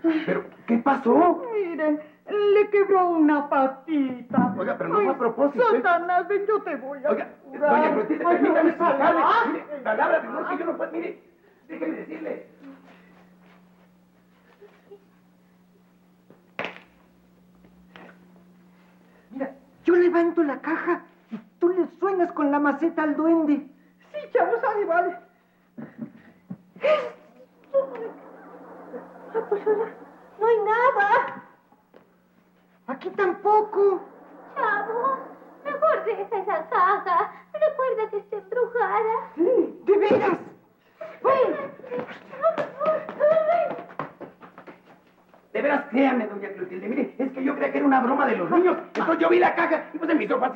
¿Pero qué pasó? Mire, le quebró una patita. Oiga, pero no fue a propósito. Satanás, ven, yo te voy a Oiga, curar. doña Clotilde, permítame explicarle. salvaje. Mire, palabra de honor que yo no puedo... Mire, déjeme decirle. Mira, yo levanto la caja y tú le suenas con la maceta al duende. Sí, chavo, sale, vale. Pues no hay nada. Aquí tampoco. Chavo, mejor deja esa caja. Recuerda que está embrujada. Sí, de veras. De veras, créame, doña Clotilde. Mire, es que yo creía que era una broma de los niños. Entonces yo vi la caja y pues se me hizo fácil.